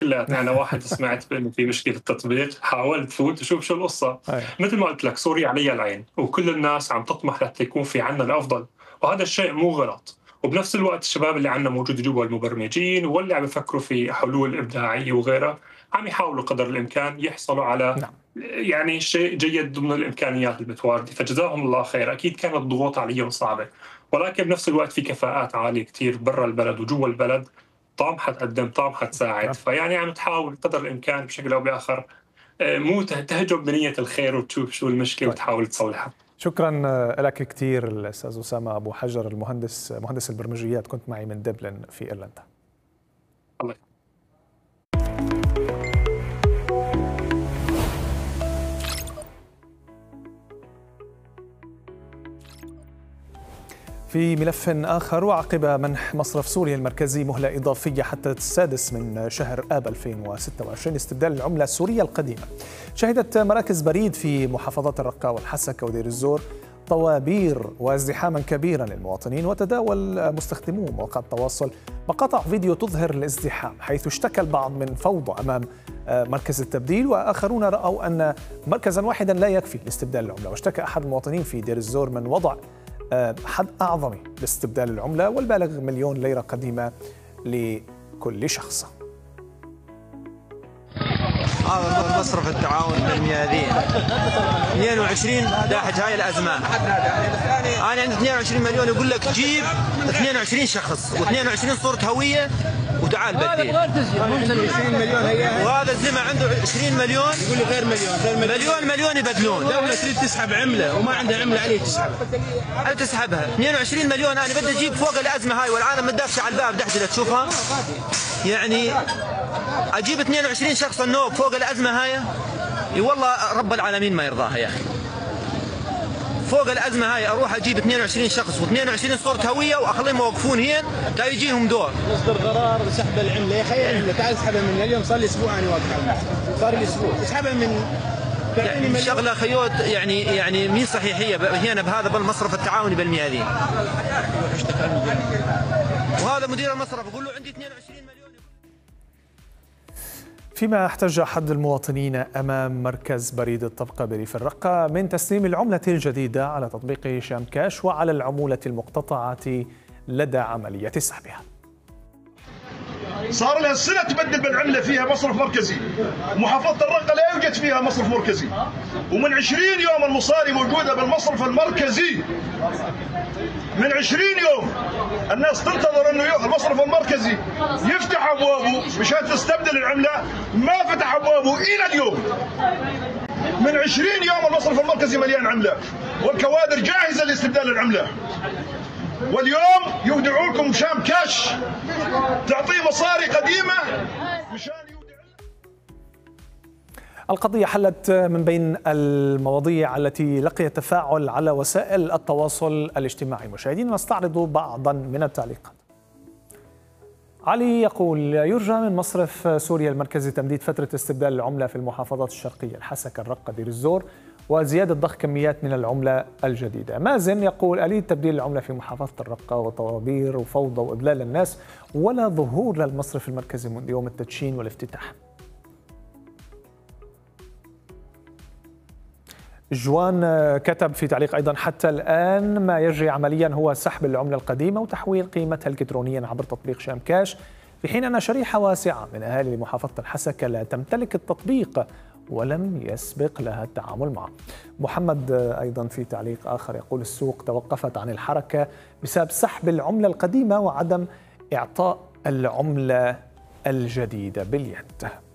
كلياتنا. أنا واحد سمعت بإنه في مشكلة تطبيق، حاولت فوت وشوف شو القصة. أيوة. مثل ما قلت لك، سوريا عليها العين وكل الناس عم تطمح لحتى يكون في عنا الأفضل، وهذا الشيء مو غلط. وبنفس الوقت الشباب اللي عنا موجود جوا، المبرمجين واللي عم يفكروا في حلول إبداعية وغيرها، عم يحاولوا قدر الإمكان يحصلوا على نعم. يعني شيء جيد ضمن الإمكانيات المتواردة، فجزاهم الله خير. أكيد كانت الضغوط عليهم صعبة، ولكن بنفس الوقت في كفاءات عالية كتير برا البلد وجوا البلد طامحة تقدم، طامحة تساعد. نعم. فيعني عم تحاول قدر الإمكان بشكل أو بآخر، مو تهجم بنية الخير وتشوف شو المشكلة طيب. وتحاول تصلحها. شكرا لك كثير الأستاذ أسامة أبو حجر، مهندس البرمجيات، كنت معي من دبلن في إيرلندا. الله. في ملف آخر، وعقب منح مصرف سوريا المركزي مهلة إضافية حتى السادس من شهر آب 2026 استبدال العملة السورية القديمة، شهدت مراكز بريد في محافظات الرقة والحسكة ودير الزور طوابير وازدحاما كبيرا للمواطنين، وتداول مستخدمو مواقع التواصل مقاطع فيديو تظهر الازدحام، حيث اشتكى البعض من فوضى أمام مركز التبديل، وآخرون رأوا أن مركزا واحدا لا يكفي لاستبدال العملة. واشتكى أحد المواطنين في دير الزور من وضع حد أعظمي لاستبدال العملة والبالغ 1,000,000 ليرة قديمة لكل شخص. هذا مصرف التعاون بالميادين 22 داحج هاي الأزمان. أنا عندي 22 مليون، يقول لك جيب 22 شخص و22 صورة هوية وتعال بديل. 20 مليون هي، وهذا الزلمة عنده 20 مليون يقول لي غير مليون يبدلون. دولة تريد تسحب عملة وما عندها عملة عليه تسحبها 22 مليون. أنا بدي أجيب فوق الأزمة هاي والعالم متدافشة على الباب دحدلة تشوفها، يعني أجيب 22 شخص النوب فوق الأزمة هاي، والله رب العالمين ما يرضاها يا أخي. فوق الأزمة هاي أروح أجيب 22 شخص و22 صورة هوية وأخليهم موقفون هين تا يجيهم دور. يصدر قرار سحب العملة. يا أخي العملة تعال اسحبها من اليوم، صار لي أسبوع أنا واقف، صار لي أسبوع اسحبها من يعني شغلة خيوط، يعني مي صحيحية هنا بهذا بالمصرف التعاوني بالميادين. وهذا مدير المصرف يقول له عندي 22 مليون. فيما احتج أحد المواطنين أمام مركز بريد الطبقة بريف الرقة من تسليم العملة الجديدة على تطبيق شام كاش وعلى العمولة المقتطعة لدى عملية سحبها. صار لها سنة تبدل بالعملة، فيها مصرف مركزي. محافظة الرقة لا يوجد فيها مصرف مركزي، ومن 20 يوم المصاري موجودة بالمصرف المركزي. من 20 يوم الناس تنتظر انه المصرف المركزي يفتح ابوابه مشان تستبدل العملة، ما فتح ابوابه الى اليوم. من 20 يوم المصرف المركزي مليان عملة والكوادر جاهزة لاستبدال العملة، واليوم يودعوا لكم شام كاش تعطيه مصاري قديمة مشان القضية حلت من بين المواضيع التي لقيت تفاعل على وسائل التواصل الاجتماعي. مشاهدينا نستعرض بعضا من التعليقات. علي يقول: يرجى من مصرف سوريا المركزي تمديد فترة استبدال العملة في المحافظات الشرقية الحسكة الرقة دير الزور وزيادة ضخ كميات من العملة الجديدة. مازن يقول: آلية تبديل العملة في محافظة الرقة وطوابير وفوضى وإضلال الناس ولا ظهور للمصرف المركزي منذ يوم التدشين والافتتاح. جوان كتب في تعليق أيضا: حتى الآن ما يجري عمليا هو سحب العملة القديمة وتحويل قيمتها الإلكترونيا عبر تطبيق شام كاش، في حين أن شريحة واسعة من أهالي محافظة الحسكة لا تمتلك التطبيق ولم يسبق لها التعامل معه. محمد أيضا في تعليق آخر يقول: السوق توقفت عن الحركة بسبب سحب العملة القديمة وعدم إعطاء العملة الجديدة باليد.